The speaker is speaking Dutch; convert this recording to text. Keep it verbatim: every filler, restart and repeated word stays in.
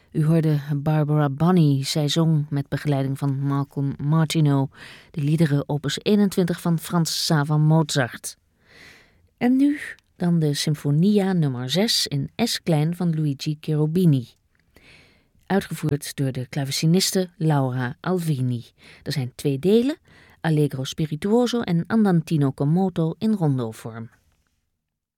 U hoorde Barbara Bonney. Zij zong met begeleiding van Malcolm Martineau de liederen opus eenentwintig van Franz Xaver van Mozart. En nu dan de Sinfonia nummer zes in S-klein van Luigi Cherubini. Uitgevoerd door de klaveciniste Laura Alvini. Er zijn twee delen, Allegro spirituoso en Andantino con moto in rondo vorm.